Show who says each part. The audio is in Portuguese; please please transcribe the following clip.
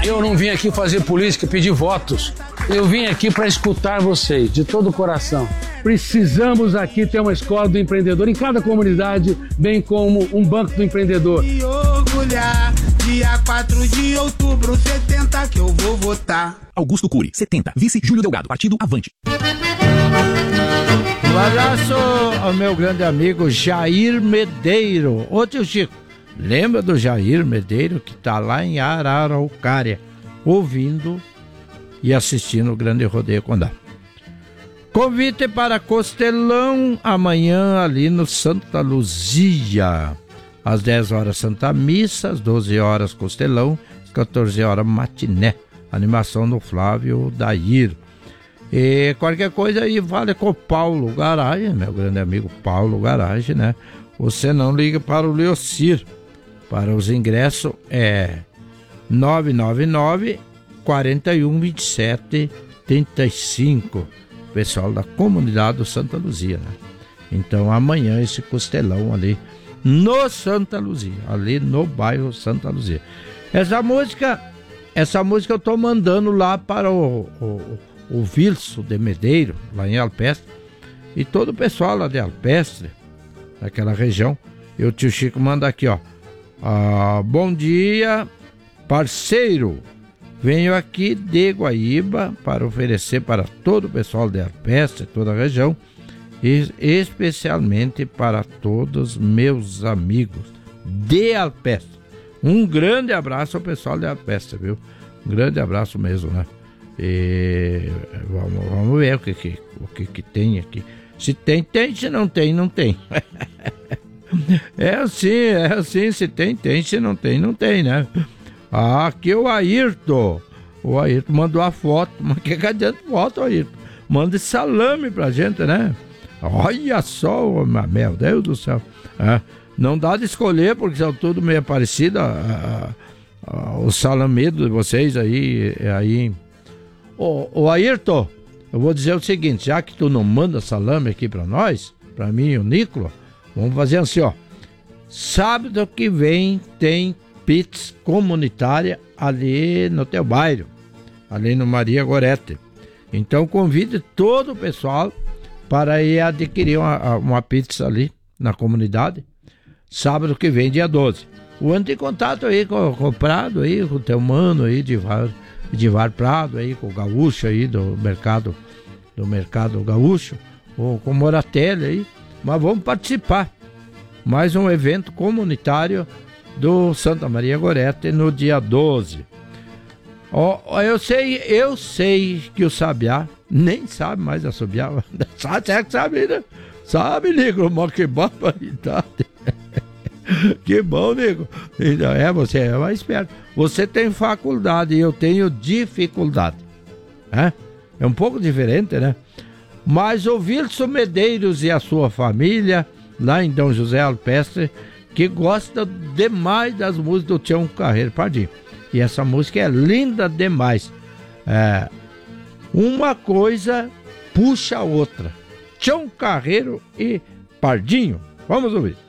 Speaker 1: Eu não vim aqui fazer política, pedir votos. Eu vim aqui para escutar vocês, de todo o coração. Precisamos aqui ter uma escola do empreendedor em cada comunidade, bem como um banco do empreendedor.
Speaker 2: E orgulhar, dia 4 de outubro, 70 que eu vou votar.
Speaker 3: Augusto Cury, 70. Vice Júlio Delgado, Partido Avante.
Speaker 4: Um abraço ao meu grande amigo Jair Medeiro. Ô tio Chico, lembra do Jair Medeiro que tá lá em Araraucária, ouvindo e assistindo o Grande Rodeio Condá. Convite para Costelão amanhã ali no Santa Luzia. Às 10 horas Santa Missa, às 12 horas Costelão, às 14 horas Matiné. Animação do Flávio Dair. E qualquer coisa aí vale com o Paulo Garage, meu grande amigo Paulo Garage, né? Você não liga para o Leocir. Para os ingressos é 999 41 27 35. Pessoal da comunidade do Santa Luzia, né? Então amanhã esse costelão ali no Santa Luzia, ali no bairro Santa Luzia. Essa música eu tô mandando lá para o Vilso de Medeiro, lá em Alpestre, e todo o pessoal lá de Alpestre, daquela região. E o tio Chico manda aqui, ó. Bom dia, parceiro. Venho aqui de Guaíba para oferecer para todo o pessoal de Alpestre, toda a região, e especialmente para todos meus amigos de Alpestre. Um grande abraço ao pessoal de Alpestre, viu? Um grande abraço mesmo, né? E vamos ver o que tem aqui. Se tem, se não tem, não tem. É assim, se tem, se não tem, não tem, né? Aqui o Ayrton mandou a foto, mas que adianta foto, Ayrton? Manda salame pra gente, né? Olha só, meu Deus do céu. Não dá de escolher, porque são tudo meio parecido, o salamedo de vocês aí. Ô Ayrton, eu vou dizer o seguinte, já que tu não manda salame aqui pra nós, pra mim e o Nicola, vamos fazer assim, ó. Sábado que vem tem pizza comunitária ali no teu bairro, ali no Maria Gorete. Então convide todo o pessoal para ir adquirir uma pizza ali na comunidade, sábado que vem, dia 12. O ano de contato aí com o Prado, aí, com o teu mano aí, Divar Prado, aí, com o Gaúcho aí, do mercado Gaúcho, ou com o Moratelli aí, mas vamos participar. Mais um evento comunitário do Santa Maria Gorete no dia 12. Eu sei que o Sabiá nem sabe mais assobiar. Será que sabe, né? Sabe, Nico, mas que barbaridade. Que bom, Nico. Então, você é mais esperto. Você tem faculdade e eu tenho dificuldade. É um pouco diferente, né? Mas o Wilson Medeiros e a sua família, lá em Dom José Alpestre, que gosta demais das músicas do Tião Carreiro Pardinho. E essa música é linda demais. Uma coisa puxa a outra. Tião Carreiro e Pardinho. Vamos ouvir.